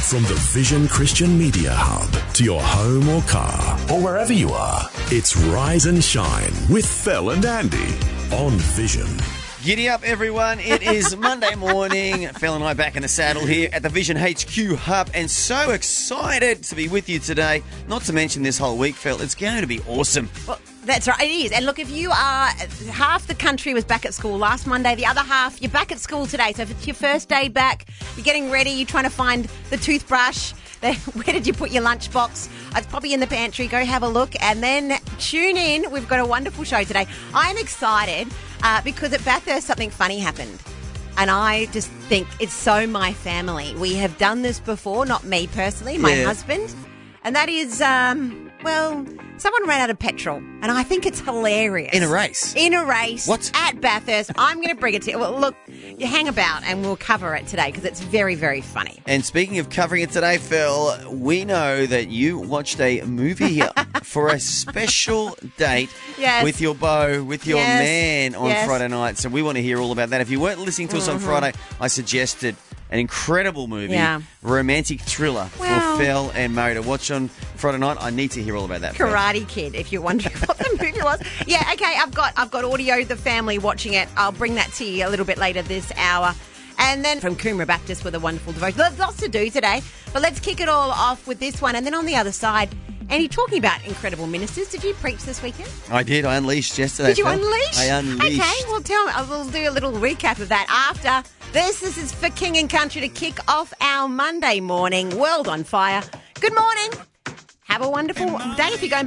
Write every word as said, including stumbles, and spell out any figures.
From the Vision Christian Media Hub to your home or car or wherever you are, it's Rise and Shine with Phil and Andy on Vision. Giddy up, everyone. It is Monday morning. Phil and I back in the saddle here at the Vision H Q Hub, and so excited to be with you today. Not to mention this whole week, Phil. It's going to be awesome. Well, that's right, it is. And look, if you are, half the country was back at school last Monday, the other half, you're back at school today. So if it's your first day back, you're getting ready, you're trying to find the toothbrush, where did you put your lunchbox? It's probably in the pantry. Go have a look and then tune in. We've got a wonderful show today. I'm excited uh, because at Bathurst something funny happened. And I just think it's so my family. We have done this before, not me personally, my Yeah. husband. And that is, um, well, someone ran out of petrol. And I think it's hilarious. In a race? In a race. What? At Bathurst. I'm going to bring it to you. Well, look, you hang about and we'll cover it today because it's very, very funny. And speaking of covering it today, Phil, we know that you watched a movie for a special date Yes. with your beau, with your Yes. man on Yes. Friday night. So we want to hear all about that. If you weren't listening to us on Friday, I suggested an incredible movie, Yeah. romantic thriller Well- for Phil and Mary to watch on Friday night. I need to hear all about that. Phil. Karate Kid, if you're wondering what the movie was. Yeah, okay, I've got I've got audio, the family watching it. I'll bring that to you a little bit later this hour. And then from Coomera Baptist with a wonderful devotion. There's lots to do today, but let's kick it all off with this one. And then on the other side, Andy, talking about incredible ministers, did you preach this weekend? I did. I unleashed yesterday. Did you Phil. unleash? I unleashed. Okay, well, tell me. We'll do a little recap of that after this. This is for King and Country to kick off our Monday morning. World on Fire. Good morning. Have a wonderful day if you're going